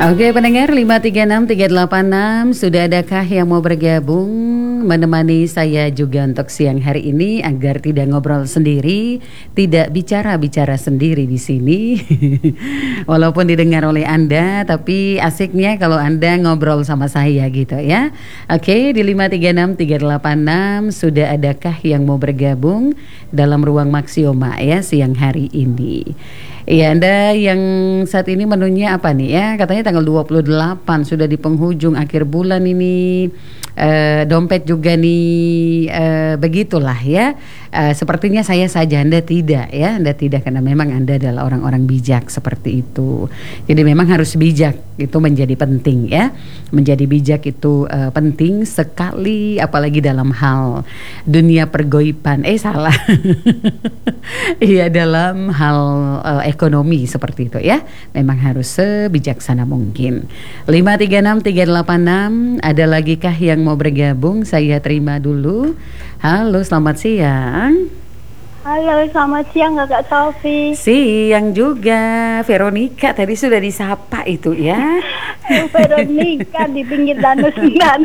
Oke pendengar 5363886, sudah adakah yang mau bergabung menemani saya juga untuk siang hari ini agar tidak ngobrol sendiri, tidak bicara-bicara sendiri di sini. Walaupun didengar oleh Anda, tapi asiknya kalau Anda ngobrol sama saya gitu ya. Oke, di 5363886 sudah adakah yang mau bergabung dalam ruang Maxioma ya siang hari ini. Iya, Anda yang saat ini menunya apa nih ya? Katanya tanggal 28 sudah di penghujung akhir bulan ini. Dompet juga nih begitulah ya. Sepertinya saya saja, Anda tidak ya. Anda tidak, karena memang Anda adalah orang-orang bijak seperti itu. Jadi memang harus bijak, itu menjadi penting ya. Menjadi bijak itu penting sekali, apalagi dalam hal dunia pergoipan. Salah. Iya, dalam hal ekonomi seperti itu ya. Memang harus sebijaksana mungkin. 5363886, ada lagi kah yang mau bergabung? Saya terima dulu. Halo, selamat siang. Halo, selamat siang Kakak Sofi. Siang juga. Veronica tadi sudah disapa itu ya. Veronica di pinggir Danau Sendang.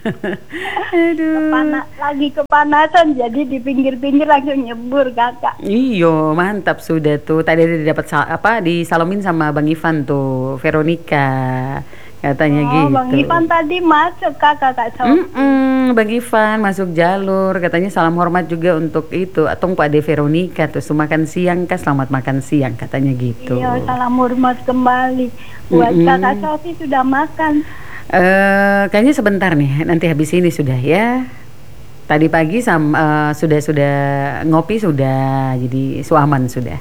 Aduh. Lagi kepanasan, jadi di pinggir-pinggir langsung nyebur Kakak. Iyo, mantap sudah tuh. Tadi dapat disalomin sama Bang Ivan tuh, Veronica. Katanya gitu. Bang Ivan tadi masuk Kakak Sofi. Bang Ivan masuk jalur, katanya salam hormat juga untuk itu atau Pak De Veronica tuh, makan siang Kak, selamat makan siang katanya gitu. Iya, salam hormat kembali buat Kakak Sofi. Sudah makan? Kayaknya sebentar nih, nanti habis ini sudah ya. Tadi pagi sudah ngopi sudah, jadi suaman sudah.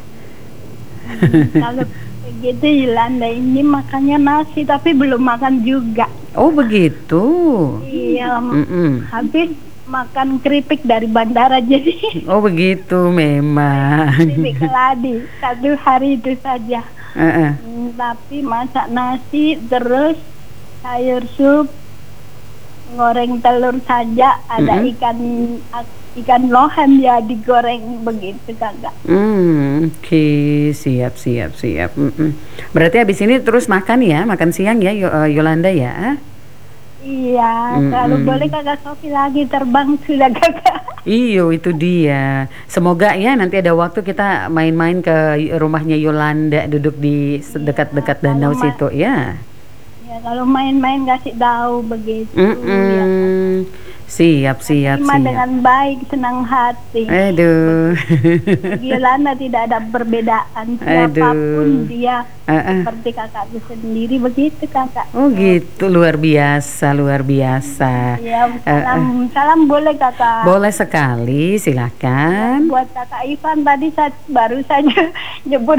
Kalau begitu Yolanda ini makannya nasi tapi belum makan juga. Oh begitu. Iya, habis makan keripik dari bandara jadi. Oh begitu memang. Keripik keladi satu hari itu saja. Tapi masak nasi terus sayur sup, goreng telur saja, ada ikan lohan ya digoreng begitu Kakak. Oke, siap. Berarti habis ini terus makan ya, makan siang ya Yolanda ya? Iya, kalau boleh Kakak Sofi lagi terbang sudah Kakak. Iyo, itu dia. Semoga ya nanti ada waktu kita main-main ke rumahnya Yolanda, duduk di dekat-dekat danau situ ya. Ya, kalau main-main kasih tahu begitu. Ya. Siap. Dengan baik, senang hati. Aduh. Yolanda tidak ada perbedaan, siapapun dia seperti kakakku sendiri begitu Kakak. Oh gitu, luar biasa. Ya, salam boleh Kakak? Boleh sekali, silakan. Buat Kakak Ivan tadi baru saja nyebur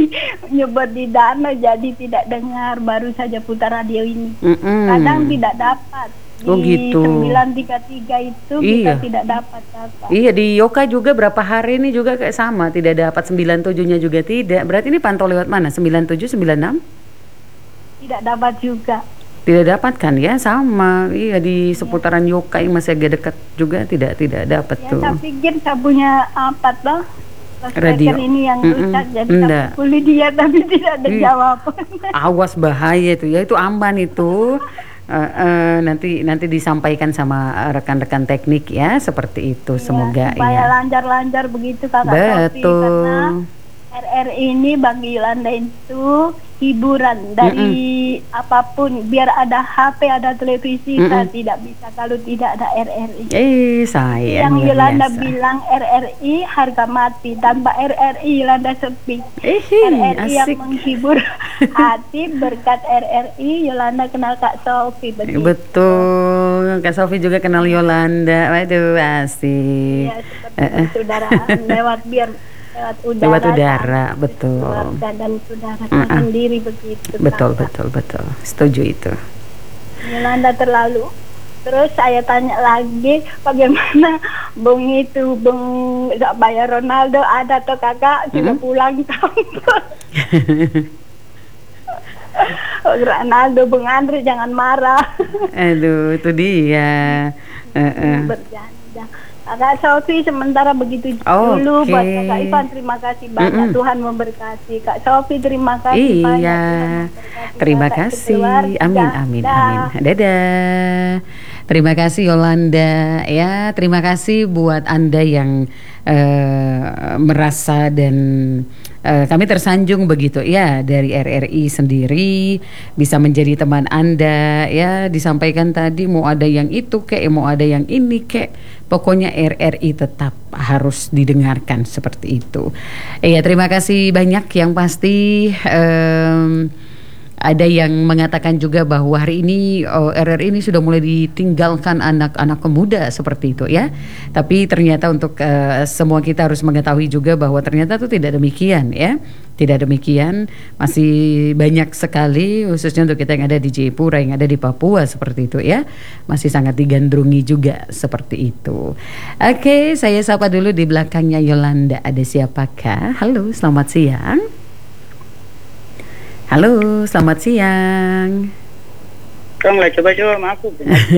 di danau, jadi tidak dengar, baru saja putar radio ini. Kadang tidak dapat. Oh gitu. 933 itu kita tidak dapat Kakak. Iya, di Yoka juga berapa hari ini juga kayak sama, tidak dapat. 97-nya juga tidak. Berarti ini pantau lewat mana? 97, 96? Tidak dapat juga. Tidak dapat kan ya, sama. Iya, di seputaran Yoka yang masih agak dekat juga tidak dapat tuh. Saya pikir saya punya apa toh? Radio ini yang rusak, jadi saya pulih dia tapi tidak ada jawaban. Awas, bahaya itu ya, itu aman itu. Nanti disampaikan sama rekan-rekan teknik ya, seperti itu. Semoga supaya lancar-lancar begitu Kakak Sofi, karena RRI ini bagi Yolanda itu hiburan dari apapun, biar ada HP, ada televisi, saya tidak bisa kalau tidak ada RRI. Sayang. Yang Yolanda bilang RRI harga mati, tanpa RRI Yolanda sepi. RRI yang menghibur hati, berkat RRI Yolanda kenal Kak Sofi. Betul, Kak Sofi juga kenal Yolanda. Waduh, asik. Ya, seperti saudaraan lewat udara, betul. Keluarga dan saudara sendiri begitu. Betul. Setuju itu. Yolanda terlalu. Terus saya tanya lagi, bagaimana Bung bayar Ronaldo ada atau Kakak sudah pulang kampung? Ronaldo, Bung Andre jangan marah. Aduh, itu dia. Bercanda. Kak Sofi sementara begitu dulu buat Kak Ivan, terima kasih banyak. Tuhan memberkati. Kak Sofi terima kasih banyak. Iya, terima kasih. Amin, amin, amin. Dadah. Terima kasih Yolanda ya. Terima kasih buat Anda yang merasa dan kami tersanjung begitu ya dari RRI sendiri bisa menjadi teman Anda ya. Disampaikan tadi mau ada yang itu kek, mau ada yang ini kek, pokoknya RRI tetap harus didengarkan seperti itu. Ya terima kasih banyak yang pasti. Ada yang mengatakan juga bahwa hari ini RRI ini sudah mulai ditinggalkan anak-anak muda seperti itu ya. Tapi ternyata untuk semua kita harus mengetahui juga bahwa ternyata itu tidak demikian ya. Tidak demikian, masih banyak sekali khususnya untuk kita yang ada di Jayapura, yang ada di Papua seperti itu ya. Masih sangat digandrungi juga seperti itu. Oke, saya sapa dulu di belakangnya Yolanda. Ada siapakah? Halo, selamat siang. Halo, selamat siang. Kamu lah coba-coba masuk.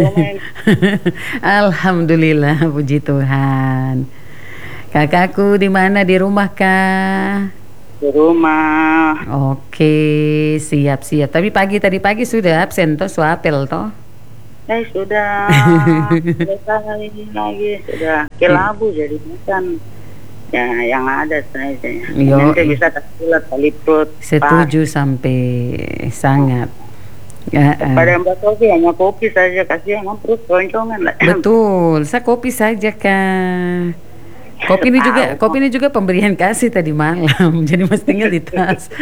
Alhamdulillah, puji Tuhan. Kakakku di mana, di rumah kah? Di rumah. Oke, siap-siap. Tapi tadi pagi sudah absen toh, swapel toh? Sudah. Selesai lagi sudah kelabu jadi bukan. Ya, yang ada saja. Nanti bisa tertular kali perut. Setuju sampai sangat. Pada Mbak Sofi hanya kopi saja, kasihan perut keroncongan lah. Betul, saya kopi saja Kak. Kopi ini juga pemberian kasih tadi malam, jadi mesti tinggal di tas.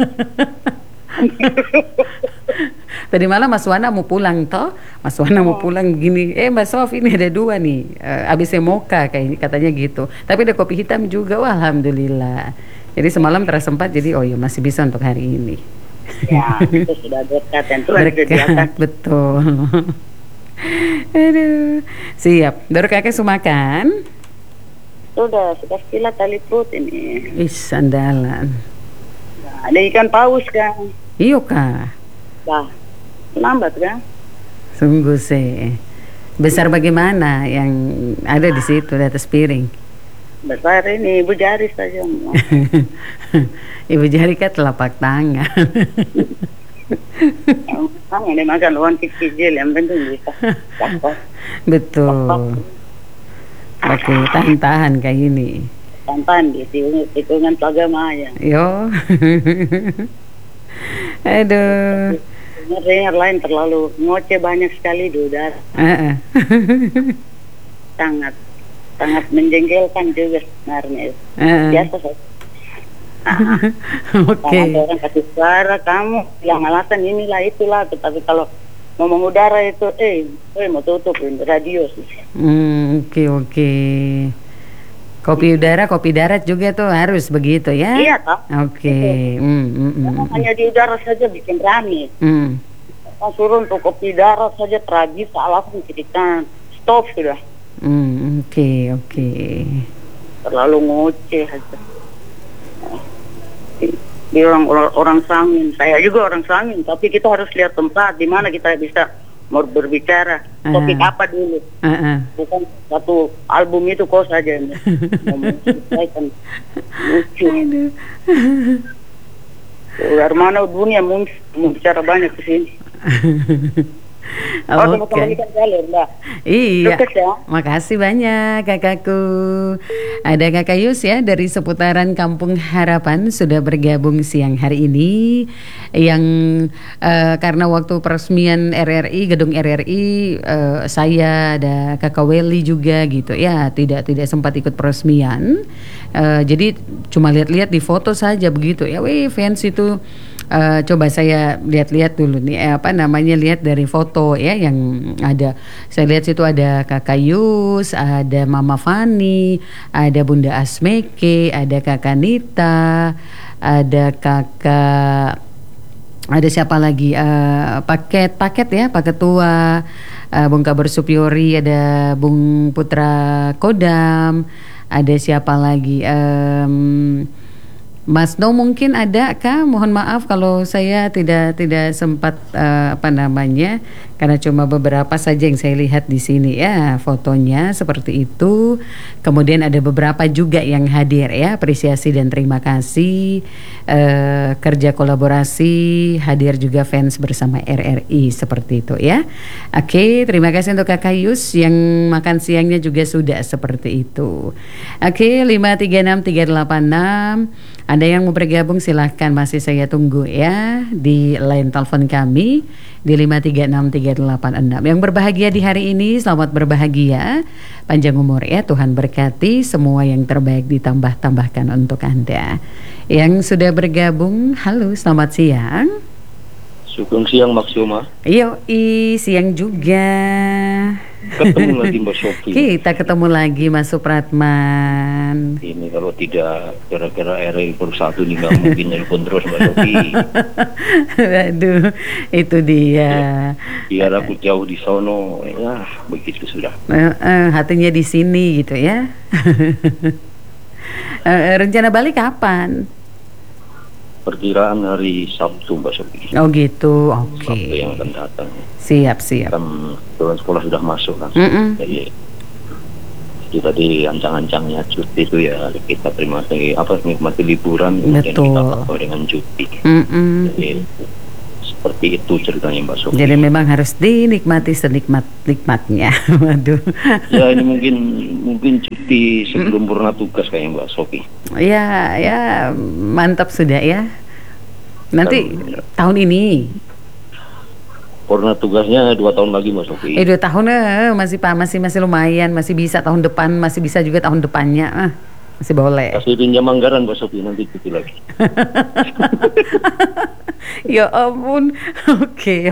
Tadi malam Mas Wana mau pulang toh, Mas Wana mau pulang gini, Mbak Sof ini ada 2 nih, ABC Mocha kayaknya katanya gitu. Tapi ada kopi hitam juga, wah alhamdulillah. Jadi semalam tersempat, jadi ya masih bisa untuk hari ini. Ya, itu sudah berkat tentu. Berkat, betul. Aduh, siap. Baru kakek sumakan? Sudah sekilas tali perut ini. Andalan. Nah, ada ikan paus kan? Iya kak. Bah, lambat kan? Sungguh sih. Besar bagaimana yang ada di situ di atas piring? Besar ini Ibu Jari saja. Ibu Jari kan telapak tangan. Kamu ini makan luan kecil yang penting bisa. Betul. Oke, tahan-tahan kayak ini. Tahan di hitungan agama aja. Yo. Aduh. Dengar lain terlalu ngoceh banyak sekali di udara. Sangat menjengkelkan juga sebenarnya. Biasa saja. Oke. Orang kasih suara kamu yang alasan inilah itulah, tapi kalau ngomong udara itu mau tutup radio sih. Oke. Kopi udara, kopi darat juga tuh harus begitu ya? Iya toh. Oke. Hanya di udara saja bikin rame. Suruh untuk kopi darat saja tragis, alasan kita stop sudah. Oke. terlalu ngoceh aja. Dia orang Sangin, saya juga orang Sangin, tapi kita harus lihat tempat di mana kita bisa mau berbicara. Topik apa dulu? Bukan satu album itu kok saja. Kan lucu. Dari mana dunia mau bicara banyak ke sini. Oke. Iya. Makasih banyak kakakku. Ada kakak Yus ya dari seputaran Kampung Harapan sudah bergabung siang hari ini. Yang karena waktu peresmian RRI, gedung RRI, saya ada kakak Welly juga gitu ya, tidak sempat ikut peresmian. Jadi cuma lihat-lihat di foto saja begitu ya. Wih, fans itu. Coba saya lihat-lihat dulu nih lihat dari foto ya yang ada. Saya lihat situ ada Kakak Yus, ada Mama Fani, ada Bunda Asmeke, ada Kakak Nita, ada Kakak, ada siapa lagi, paket ya, Pak Ketua, Bung Kabar Supiori, ada Bung Putra Kodam, ada siapa lagi, Mas No mungkin ada kah? Mohon maaf kalau saya tidak sempat karena cuma beberapa saja yang saya lihat di sini ya fotonya seperti itu. Kemudian ada beberapa juga yang hadir ya, apresiasi dan terima kasih, kerja kolaborasi, hadir juga fans bersama RRI seperti itu ya. Oke, terima kasih untuk Kakak Yus yang makan siangnya juga sudah seperti itu. Oke, 5363886. Ada yang mau bergabung silahkan, masih saya tunggu ya di line telepon kami di 5363886. Yang berbahagia di hari ini, selamat berbahagia, panjang umur ya, Tuhan berkati, semua yang terbaik ditambah-tambahkan untuk Anda. Yang sudah bergabung, halo selamat siang. Sugeng siang Maksioma. Siang juga. Ketemu lagi Mbak Sofi. Kita ketemu lagi Mas Supratman. Ini kalau tidak gara-gara RRI Bersatu ini nggak mungkin nelpon terus Mbak Sofi. Aduh, itu dia. Biar aku jauh di sono, ya begitu sudah. Hatinya di sini gitu ya. Rencana balik kapan? Perkiraan hari Sabtu Mbak Sofi. Oh gitu, oke. Sabtu yang akan datang. Siap. Kan sekolah sudah masuk kan. Jadi tadi ancang-ancangnya cuti itu ya kita nikmati liburan, kemudian kita pantau dengan cuti. Jadi seperti itu ceritanya Mbak Sofi. Jadi memang harus dinikmati senikmat-nikmatnya. Waduh. Ya ini mungkin cuti sebelum purna tugas kayaknya Mbak Sofi. Ya mantap sudah ya. Nanti tahun ini. Purna tugasnya 2 tahun lagi Mbak Sofi. 2 tahun masih lumayan, masih bisa tahun depan, masih bisa juga tahun depannya. Masih boleh. Kasih pinjam anggaran Mbak Sofi, nanti cuti lagi. Ya ampun. Oke.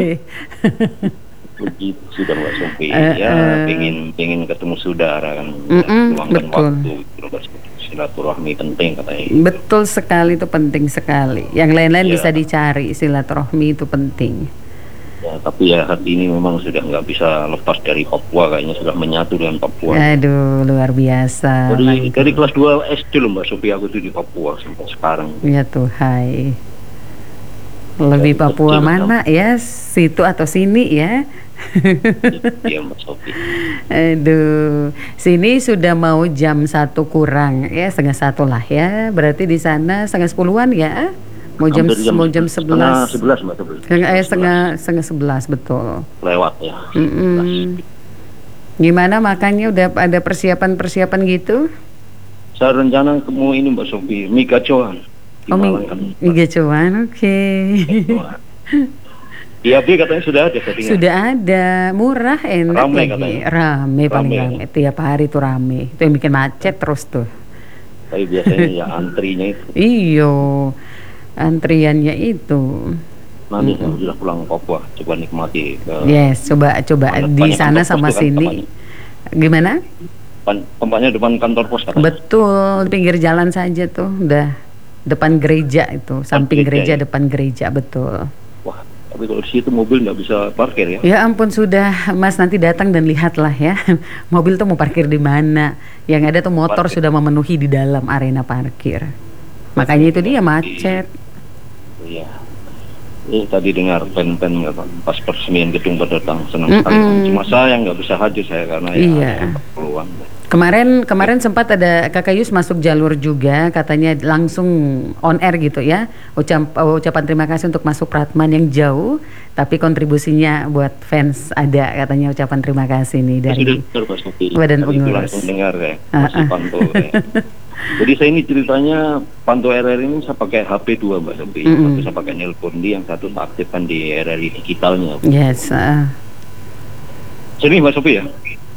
Begitu sudah Mbak Sofi. Pengen ketemu saudara kan. Luangkan waktu silaturahmi penting katanya. Betul sekali, itu penting sekali. Yang lain-lain bisa dicari, silaturahmi itu penting. Ya, tapi ya hati ini memang sudah nggak bisa lepas dari Papua, kayaknya sudah menyatu dengan Papua. Aduh, luar biasa. Dari kelas 2 SD loh Mbak Sofi aku tuh di Papua sampai sekarang. Ya Tuhan. Lebih Papua mana ya? Situ atau sini ya? Iya Mbak Sofi. Aduh, sini sudah mau jam 1 kurang ya, 10:30 lah ya. Berarti di sana 10:30-an ya? Mau jam 11. Setengah 11 Mbak Sofi. Setengah 11 betul. Lewat ya. Gimana makannya, udah ada persiapan gitu? Saya rencana mau ini Mbak Sofi, mie gacoan. Mie gacoan, oke. Iya, katanya sudah ada settingan. Sudah ada, murah, enak rame lagi. Katanya. Rame paling rame. Tiap hari tuh rame. Itu yang bikin macet terus tuh. Tapi biasanya ya antrinya itu. Iyo, antriannya itu. Nanti saya sudah pulang Papua, coba nikmati. Yes, coba di sana sama sini. Gimana? Tempatnya depan kantor pos katanya. Betul, di pinggir jalan saja tuh, udah depan gereja itu, samping gereja, depan gereja, betul. Wah, tapi kalau di situ mobil nggak bisa parkir ya? Ya ampun, sudah Mas, nanti datang dan lihatlah ya. Mobil tuh mau parkir di mana? Yang ada tuh motor sudah memenuhi di dalam arena parkir. Makanya itu dia macet. Iya. Ini tadi dengar pen-pen pas peresmian gedung berdatang, senang sekali. Cuma saya nggak bisa hadir karena ya peluang. Kemarin sempat ada Kakak Yus masuk jalur juga, katanya langsung on air gitu ya. Ucapan terima kasih untuk Mas Supratman yang jauh, tapi kontribusinya buat fans ada, katanya ucapan terima kasih nih dari Badan Pengurus. Langsung dengar kayak masih pantau kayak. Jadi saya ini ceritanya pantau RRI ini saya pakai HP 2 Mbak Sofi. Satu saya pakai nelpon, yang satu saya aktifkan di RRI digitalnya. Yes. Jernih Mbak Sofi ya?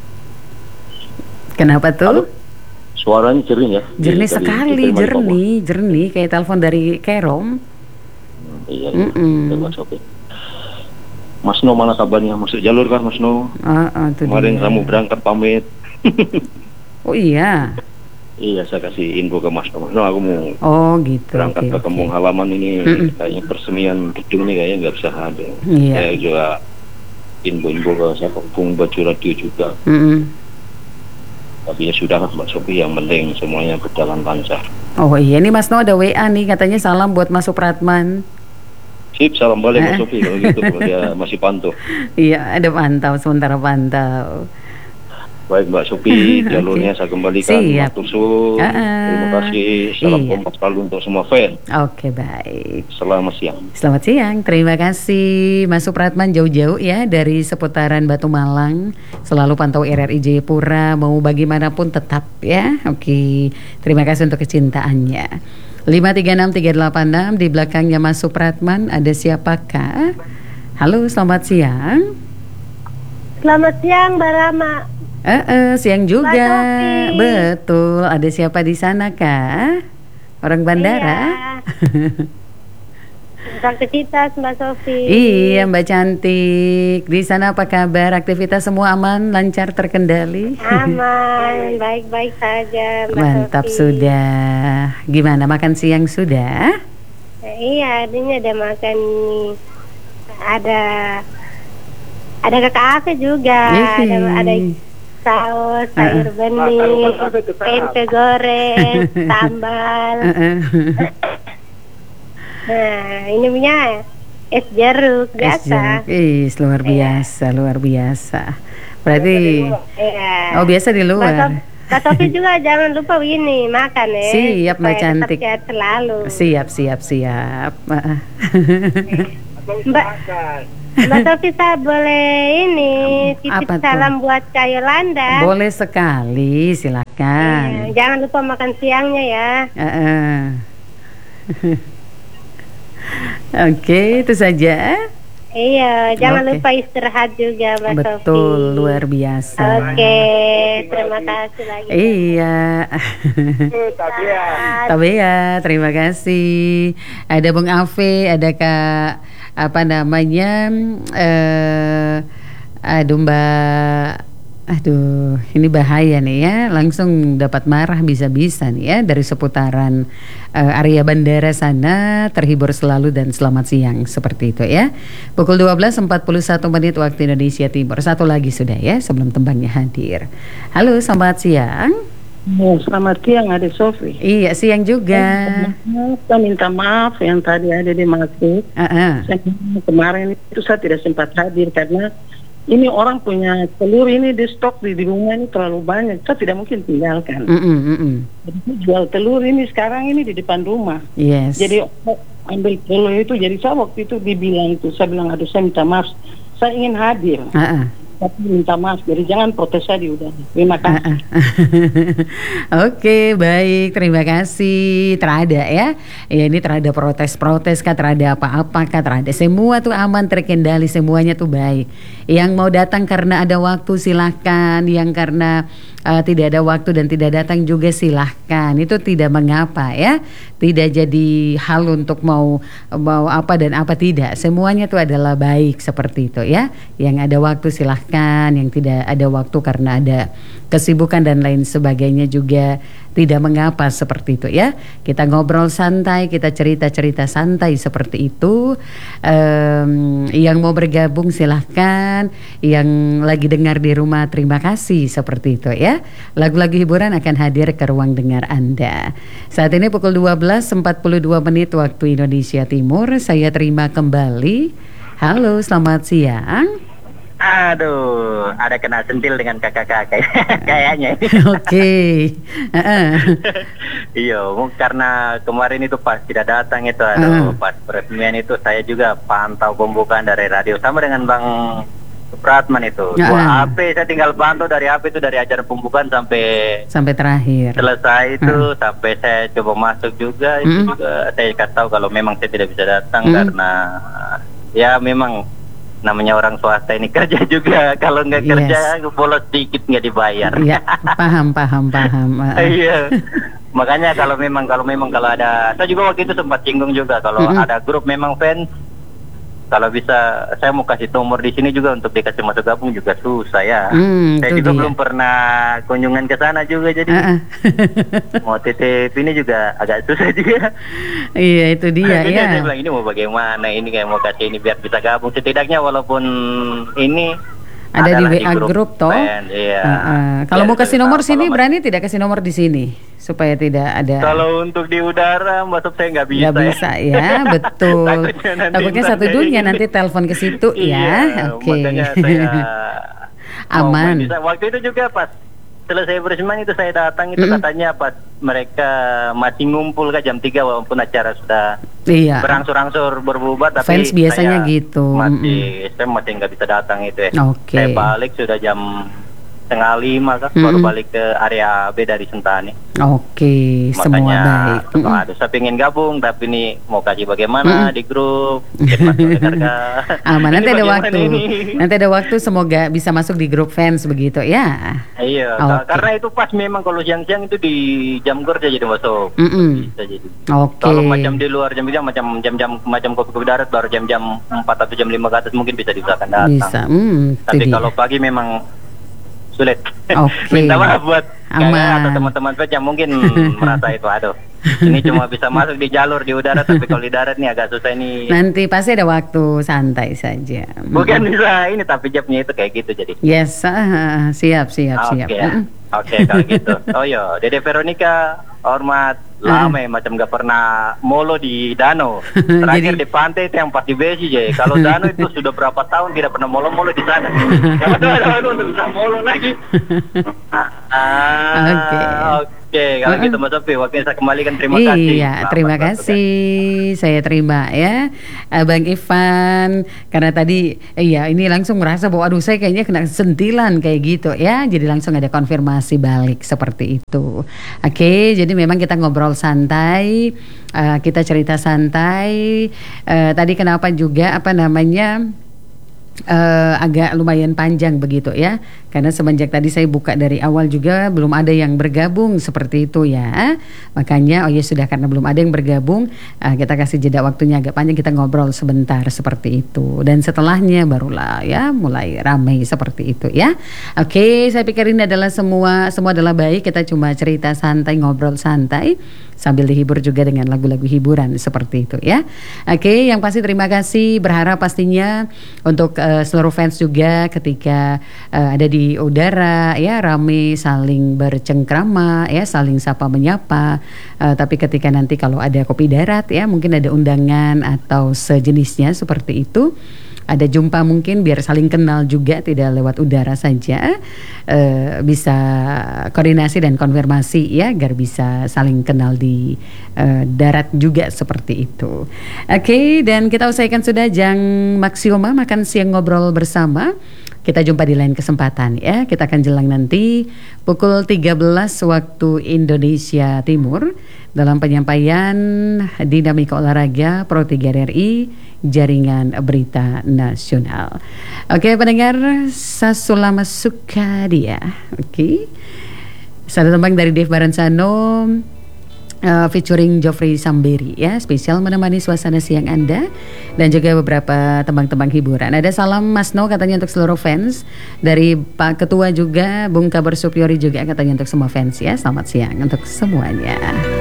Kenapa tuh? Halo? Suaranya jernih ya? Jernih sekali, jernih kayak telepon dari Kerom. Iya, Mbak Sofi. Mas No mana kabarnya? Masuk jalur kan Mas No? Kemarin kamu berangkat pamit. Oh iya. Iya, saya kasih info ke Mas No. Aku mau berangkat ke kampung halaman ini. Kayaknya peresmian gedung ini kayaknya nggak bisa hadir. Saya juga info ke saya Bung Baju Radio juga. Tapi ya sudah Mbak Sofi, yang penting semuanya berjalan lancar. Oh iya, ini Mas No ada WA nih, katanya salam buat Mas Supratman. Sip, salam balik Mas Sofi kalau gitu, kalau dia masih pantau. Iya, ada pantau, sementara pantau. Baik Mbak Sofi, jalurnya saya kembalikan. Matur suwun. Terima kasih. Salam kompak selalu untuk semua fan. Oke, baik. Selamat siang. Selamat siang. Terima kasih Mas Supratman jauh-jauh ya dari seputaran Batu Malang. Selalu pantau RRI Jayapura, mau bagaimanapun tetap ya. Oke. Terima kasih untuk kecintaannya. 5363886 di belakangnya Mas Supratman ada siapakah? Halo, selamat siang. Selamat siang, Mbak Rama. Siang juga. Betul. Ada siapa di sana kah? Orang bandara? Iya. Aktivitas Mbak Sofi. Iya Mbak cantik. Di sana apa kabar? Aktivitas semua aman, lancar, terkendali? Aman, baik-baik saja Mbak Mantap Sofi. Sudah. Gimana, makan siang sudah? Iya, adanya ada makan nih. Ada ke kafe juga. Ada saus, sayur bening, tempe goreng, sambal. Nah, ini punya es jeruk biasa. Luar biasa, luar biasa. Berarti, oh biasa di luar. Mbak Sofi juga jangan lupa ini makan ya. Siap Mbak cantik. Sehat selalu. Siap. Mbak Sofi, saya boleh ini titip salam buat Kak Yolanda. Boleh sekali, silakan. Jangan lupa makan siangnya ya. Oke, itu saja. Iya, jangan lupa istirahat juga Mbak Sofi. Betul, luar biasa. Oke, terima kasih lagi. Iya. Tabea, terima kasih. Ada Bung Afe, ada Kak apa namanya? Aduh, ini bahaya nih ya. Langsung dapat marah bisa-bisa nih ya dari seputaran area bandara sana. Terhibur selalu dan selamat siang seperti itu ya. Pukul 12.41 waktu Indonesia Timur. Satu lagi sudah ya sebelum tembangnya hadir. Halo, selamat siang. Selamat siang Adik Sofi. Iya, siang juga. Saya minta maaf yang tadi ada di masjid. Kemarin itu saya tidak sempat hadir karena ini orang punya telur ini di stok di rumah ini terlalu banyak. Saya tidak mungkin tinggalkan. Jadi jual telur ini sekarang ini di depan rumah. Yes. Jadi ambil telur itu. Jadi saya waktu itu dibilang itu, saya bilang aduh saya minta maaf. Saya ingin hadir. Tapi minta maaf, jadi jangan protes saya udah. Terima kasih. Oke, baik, terima kasih. Terada ya. Ya ini terada protes-protes kah, terada apa-apa kah, terada semua tuh aman, terkendali, semuanya tuh baik. Yang mau datang karena ada waktu silahkan, yang karena tidak ada waktu dan tidak datang juga silahkan. Itu tidak mengapa ya. Tidak jadi hal untuk mau apa dan apa tidak. Semuanya itu adalah baik seperti itu ya. Yang ada waktu silahkan, yang tidak ada waktu karena ada kesibukan dan lain sebagainya juga tidak mengapa seperti itu ya. Kita ngobrol santai, kita cerita-cerita santai seperti itu. Yang mau bergabung silahkan. Yang lagi dengar di rumah terima kasih seperti itu ya. Lagu-lagu hiburan akan hadir ke ruang dengar Anda. Saat ini pukul 12.42 waktu Indonesia Timur. Saya terima kembali. Halo, selamat siang. Aduh, ada kena sentil dengan kakak-kakak kayaknya. Oke. Iya, karena kemarin itu pas tidak datang itu, pas peresmian itu saya juga pantau pembukaan dari radio sama dengan Bang Supratman itu. Dua HP saya tinggal pantau dari HP itu dari acara pembukaan sampai terakhir. Selesai itu sampai saya coba masuk juga itu juga saya kasih tahu kalau memang saya tidak bisa datang karena ya memang namanya orang swasta ini kerja juga, kalau nggak kerja bolos dikit nggak dibayar. Iya, paham. Iya. Makanya kalau ada, saya juga waktu itu sempat singgung juga kalau ada grup memang fans, kalau bisa saya mau kasih nomor di sini juga untuk dikasih masuk gabung juga susah ya. Saya juga belum pernah kunjungan ke sana juga jadi mau titip ini juga agak susah juga. Iya itu dia ya. Saya bilang ini mau bagaimana ini kayak mau kasih ini biar bisa gabung setidaknya walaupun ini ada di WA grup toh. Iya. Kalau mau kasih nomor sini berani tidak kasih nomor di sini? supaya tidak ada. Kalau untuk di udara Mbak Sof saya nggak bisa. Nggak bisa ya, betul. Takutnya satu dunia nanti telepon ke situ ya. Oke. Makanya saya aman. Waktu itu juga pas selesai bersemain itu saya datang itu katanya pas mereka masih ngumpul ke jam 3 walaupun acara sudah berangsur-angsur berbubar, tapi fans biasanya gitu. Saya masih nggak bisa datang itu ya. Okay. Saya balik sudah jam 4:30 kan, baru balik ke area B dari Sentani. Oke, semua baik. Aduh, saya pengen gabung tapi ini mau kasih bagaimana di grup. Aman, nanti ada waktu. Nanti ada waktu, semoga bisa masuk di grup fans begitu ya. Iya, karena itu pas memang kalau siang-siang itu di jam kerja jadi masuk. Bisa jadi. Kalau macam di luar jam-jam macam kopi darat baru jam-jam 4 atau jam 5 ke atas mungkin bisa diusahakan datang. Bisa. Tapi kalau pagi memang sulit. Minta maaf buat atau teman-teman fans yang mungkin merasa itu ini cuma bisa masuk di jalur di udara, tapi kalau di darat nih agak susah ini. Nanti pasti ada waktu santai saja. Bukan bisa ini, tapi jobnya itu kayak gitu jadi. Yes, siap. Oke, kalau gitu. Oh iya, Dede Veronica hormat lama ya, macam gak pernah molo di danau. Terakhir di pantai itu yang pas di Besi je. Kalau danau itu sudah berapa tahun tidak pernah molo-molo di sana. Ada untuk bisa molo lagi. Oke, kalau gitu Mas Sofi, waktunya saya kembalikan, terima kasih. Iya, terima kasih. Saya terima ya, Bang Ivan. Karena tadi, ini langsung merasa bahwa aduh saya kayaknya kena sentilan kayak gitu ya. Jadi langsung ada konfirmasi balik seperti itu. Oke, jadi memang kita ngobrol santai, kita cerita santai. Tadi kenapa juga agak lumayan panjang begitu ya, karena semenjak tadi saya buka dari awal juga belum ada yang bergabung seperti itu ya, makanya sudah, karena belum ada yang bergabung, kita kasih jeda waktunya agak panjang, kita ngobrol sebentar seperti itu, dan setelahnya barulah ya mulai ramai seperti itu ya. Oke, saya pikir ini adalah semua adalah baik, kita cuma cerita santai, ngobrol santai sambil dihibur juga dengan lagu-lagu hiburan seperti itu ya. Oke, yang pasti terima kasih, berharap pastinya untuk seluruh fans juga ketika ada di udara ya, rame, saling bercengkrama ya, saling sapa menyapa. Tapi ketika nanti kalau ada kopi darat ya, mungkin ada undangan atau sejenisnya seperti itu, ada jumpa mungkin biar saling kenal juga, tidak lewat udara saja, bisa koordinasi dan konfirmasi ya, agar bisa saling kenal di darat juga seperti itu. Oke, dan kita usaikan sudah Jang Maksioma makan siang ngobrol bersama. Kita jumpa di lain kesempatan ya. Kita akan jelang nanti pukul 13 waktu Indonesia Timur dalam penyampaian Dinamika Olahraga Pro 3 RRI Jaringan Berita Nasional. Oke, pendengar, Sasulama Sukadia. Oke. Satu tembang dari Dave Baransano featuring Joffrey Samberi ya, spesial menemani suasana siang Anda, dan juga beberapa tembang-tembang hiburan. Ada salam Mas No katanya untuk seluruh fans, dari Pak Ketua juga, Bung Kabar Supiori juga katanya untuk semua fans ya. Selamat siang untuk semuanya.